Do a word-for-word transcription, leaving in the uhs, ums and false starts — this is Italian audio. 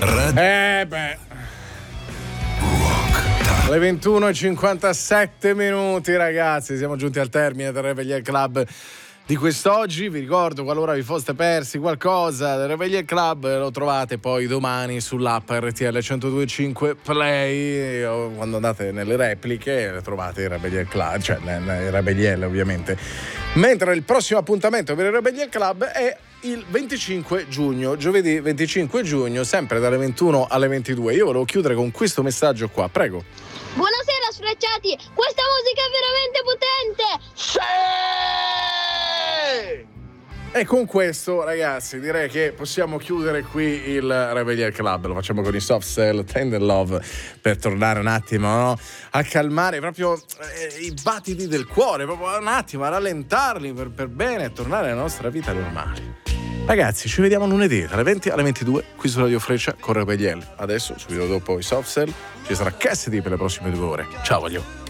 Red... Eh beh. Alle ventuno e cinquantasette minuti, ragazzi, siamo giunti al termine del Reveglier Club di quest'oggi. Vi ricordo, qualora vi foste persi qualcosa del Reveglier Club, lo trovate poi domani sull'app R T L centodue e cinque Play, o quando andate nelle repliche trovate il Reveglier Club, cioè il Reveglier ovviamente. Mentre il prossimo appuntamento per il Reveglier Club è il venticinque giugno, giovedì venticinque giugno, sempre dalle ventuno alle ventidue. Io volevo chiudere con questo messaggio qua, prego. Buonasera sfrecciati, questa musica è veramente potente! Sì! E con questo, ragazzi, direi che possiamo chiudere qui il Reveglier Club. Lo facciamo con i Soft Cell, Tender Love, per tornare un attimo, no? A calmare proprio eh, i battiti del cuore, proprio un attimo a rallentarli per, per bene e tornare alla nostra vita normale. Ragazzi, ci vediamo lunedì dalle venti alle ventidue qui su Radio Freccia con Reveglier. Adesso, subito dopo i Soft Cell, ci sarà Cassidy per le prossime due ore. Ciao, voglio.